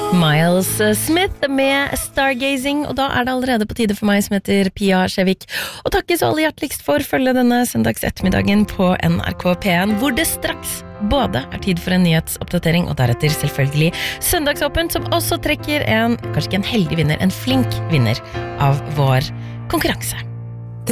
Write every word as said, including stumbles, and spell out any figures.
Miles Smith med Stargazing, og da er det allerede på tide for meg som heter Pia Skjevik og takkes alle hjerteligst for følge denne søndags ettermiddagen på N R K P en, hvor det straks både er tid for en nyhetsoppdatering og deretter selvfølgelig søndagsåpen, som også trekker en, kanskje ikke en heldig vinner, en flink vinner av vår konkurranse.